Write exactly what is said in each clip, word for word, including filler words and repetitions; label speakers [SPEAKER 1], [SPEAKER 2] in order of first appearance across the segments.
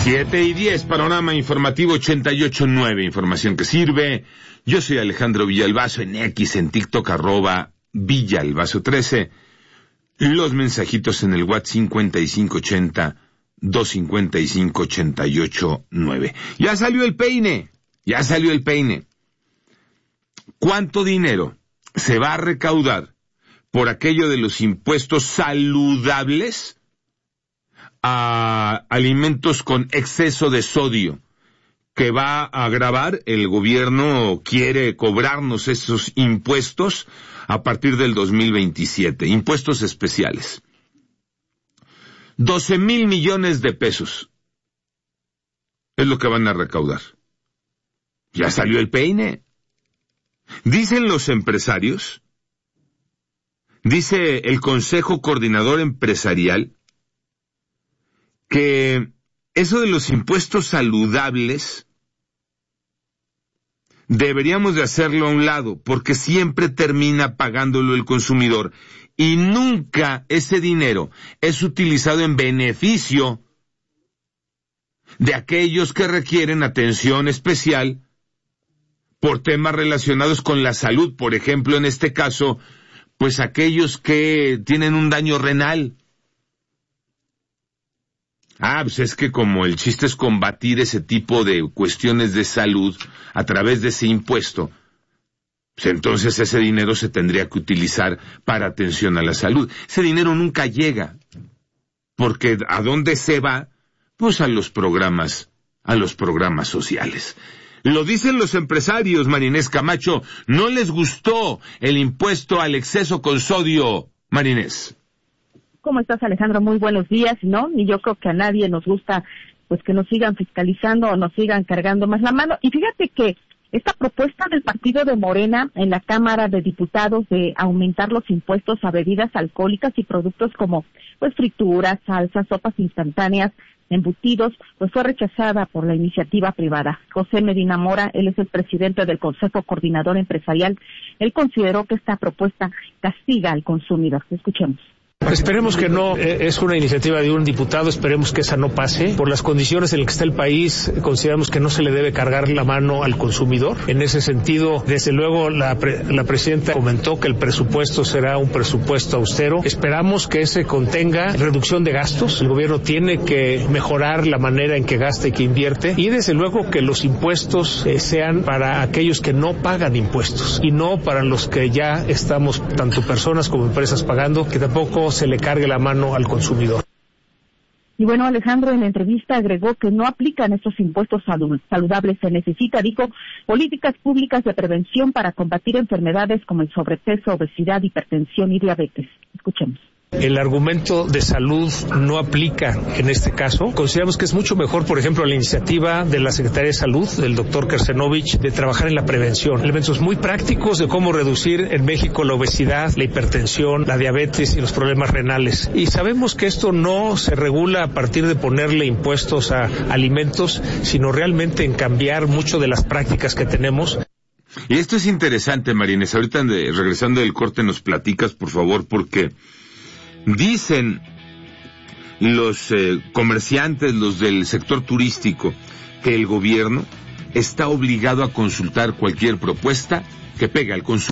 [SPEAKER 1] Siete y diez, panorama informativo ochenta y ocho punto nueve, información que sirve. Yo soy Alejandro Villalbazo, en X, en TikTok, arroba Villalbazo trece. Los mensajitos en el WhatsApp cincuenta y cinco ochenta, doscientos cincuenta y cinco, ochenta y ocho nueve. Ya salió el peine, ya salió el peine. ¿Cuánto dinero se va a recaudar por aquello de los impuestos saludables a alimentos con exceso de sodio que va a agravar? El gobierno quiere cobrarnos esos impuestos a partir del dos mil veintisiete, impuestos especiales. doce mil millones de pesos es lo que van a recaudar. Ya salió el peine. Dicen los empresarios, dice el Consejo Coordinador Empresarial, que eso de los impuestos saludables deberíamos de hacerlo a un lado, porque siempre termina pagándolo el consumidor y nunca ese dinero es utilizado en beneficio de aquellos que requieren atención especial por temas relacionados con la salud. Por ejemplo, en este caso, pues aquellos que tienen un daño renal. Ah, pues es que como el chiste es combatir ese tipo de cuestiones de salud a través de ese impuesto, pues entonces ese dinero se tendría que utilizar para atención a la salud. Ese dinero nunca llega, porque ¿a dónde se va? Pues a los programas, a los programas sociales. Lo dicen los empresarios, Marinés Camacho, no les gustó el impuesto al exceso con sodio, Marinés.
[SPEAKER 2] ¿Cómo estás, Alejandro? Muy buenos días, ¿no? Y yo creo que a nadie nos gusta, pues, que nos sigan fiscalizando o nos sigan cargando más la mano. Y fíjate que esta propuesta del partido de Morena en la Cámara de Diputados de aumentar los impuestos a bebidas alcohólicas y productos como, pues, frituras, salsas, sopas instantáneas, embutidos, pues fue rechazada por la iniciativa privada. José Medina Mora, él es el presidente del Consejo Coordinador Empresarial, él consideró que esta propuesta castiga al consumidor. Escuchemos.
[SPEAKER 3] Esperemos que no, es una iniciativa de un diputado, esperemos que esa no pase. Por las condiciones en las que está el país, consideramos que no se le debe cargar la mano al consumidor. En ese sentido, desde luego, la, pre, la presidenta comentó que el presupuesto será un presupuesto austero. Esperamos que ese contenga reducción de gastos. El gobierno tiene que mejorar la manera en que gasta y que invierte. Y desde luego que los impuestos eh, sean para aquellos que no pagan impuestos y no para los que ya estamos, tanto personas como empresas, pagando, que tampoco se le cargue la mano al consumidor.
[SPEAKER 2] Y bueno, Alejandro en la entrevista agregó que no aplican estos impuestos saludables. Se necesita, dijo, políticas públicas de prevención para combatir enfermedades como el sobrepeso, obesidad, hipertensión y diabetes. Escuchemos.
[SPEAKER 3] El argumento de salud no aplica en este caso. Consideramos que es mucho mejor, por ejemplo, la iniciativa de la Secretaría de Salud, del doctor Kersenovich, de trabajar en la prevención. Elementos muy prácticos de cómo reducir en México la obesidad, la hipertensión, la diabetes y los problemas renales. Y sabemos que esto no se regula a partir de ponerle impuestos a alimentos, sino realmente en cambiar mucho de las prácticas que tenemos.
[SPEAKER 1] Y esto es interesante, Marines. Ahorita de, regresando del corte nos platicas, por favor, porque dicen los eh, comerciantes, los del sector turístico, que el gobierno está obligado a consultar cualquier propuesta que pegue al consumo.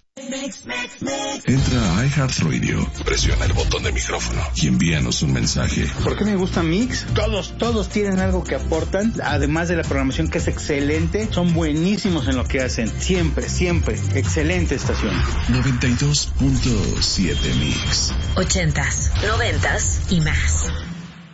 [SPEAKER 4] Entra a iHeartRadio, presiona el botón de micrófono y envíanos un mensaje.
[SPEAKER 5] ¿Por qué me gusta Mix? Todos, todos tienen algo que aportan, además de la programación que es excelente, son buenísimos en lo que hacen. Siempre, siempre, excelente estación.
[SPEAKER 4] noventa y dos punto siete Mix.
[SPEAKER 6] Ochentas, noventas y más.